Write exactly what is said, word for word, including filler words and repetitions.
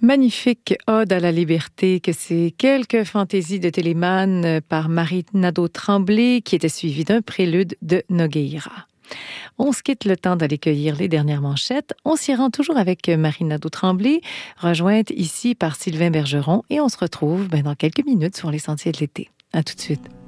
Magnifique ode à la liberté que c'est quelques fantaisies de Télémagne par Marie Nadeau-Tremblay qui était suivie d'un prélude de Nogueira. On se quitte le temps d'aller cueillir les dernières manchettes. On s'y rend toujours avec Marie Nadeau-Tremblay, rejointe ici par Sylvain Bergeron et on se retrouve ben, dans quelques minutes sur les sentiers de l'été. À tout de suite.